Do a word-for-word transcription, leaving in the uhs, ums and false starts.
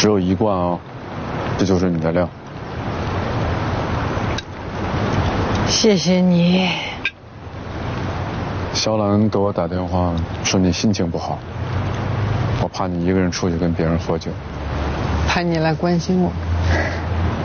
只有一罐啊，这就是你的量。 谢谢你。 肖兰给我打电话说你心情不好，我怕你一个人出去跟别人喝酒， 派你来关心我。